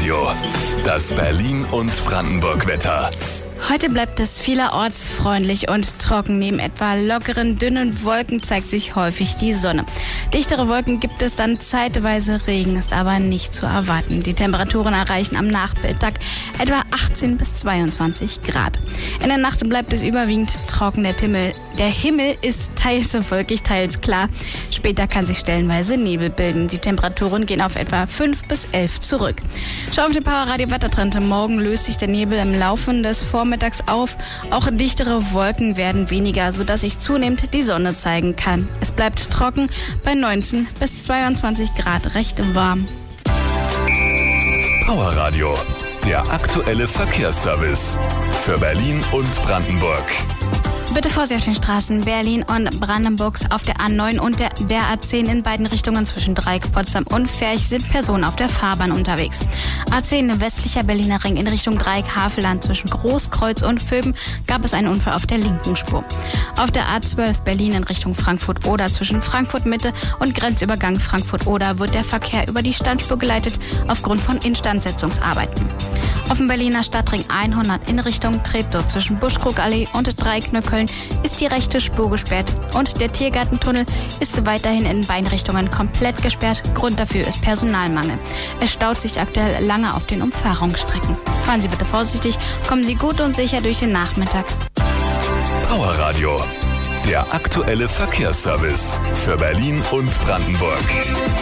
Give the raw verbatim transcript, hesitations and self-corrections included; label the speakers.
Speaker 1: Radio, das Berlin- und Brandenburg-Wetter.
Speaker 2: Heute bleibt es vielerorts freundlich und trocken. Neben etwa lockeren, dünnen Wolken zeigt sich häufig die Sonne. Dichtere Wolken gibt es dann zeitweise, Regen ist aber nicht zu erwarten. Die Temperaturen erreichen am Nachmittag etwa achtzehn bis zweiundzwanzig Grad. In der Nacht bleibt es überwiegend trocken. Der Himmel, der Himmel ist teils wolkig, teils klar. Später kann sich stellenweise Nebel bilden. Die Temperaturen gehen auf etwa fünf bis elf zurück. Schau auf den Powerradio Wettertrend. Morgen löst sich der Nebel im Laufe des Vormittags auf. Auch dichtere Wolken werden weniger, sodass sich zunehmend die Sonne zeigen kann. Es bleibt trocken bei neunzehn bis zweiundzwanzig Grad, recht warm.
Speaker 1: Powerradio, der aktuelle Verkehrsservice für Berlin und Brandenburg.
Speaker 2: Bitte Vorsicht auf den Straßen Berlin und Brandenburgs. Auf der A neun und der, der A zehn in beiden Richtungen zwischen Dreieck, Potsdam und Ferch sind Personen auf der Fahrbahn unterwegs. A zehn westlicher Berliner Ring in Richtung Dreieck, Havelland zwischen Großkreuz und Vöben gab es einen Unfall auf der linken Spur. Auf der A zwölf Berlin in Richtung Frankfurt-Oder zwischen Frankfurt-Mitte und Grenzübergang Frankfurt-Oder wird der Verkehr über die Standspur geleitet aufgrund von Instandsetzungsarbeiten. Auf dem Berliner Stadtring hundert in Richtung Treptow zwischen Buschkrugallee und Dreieckneukölln ist die rechte Spur gesperrt und der Tiergartentunnel ist weiterhin in beiden Richtungen komplett gesperrt. Grund dafür ist Personalmangel. Es staut sich aktuell lange auf den Umfahrungsstrecken. Fahren Sie bitte vorsichtig, kommen Sie gut und sicher durch den Nachmittag.
Speaker 1: Powerradio, der aktuelle Verkehrsservice für Berlin und Brandenburg.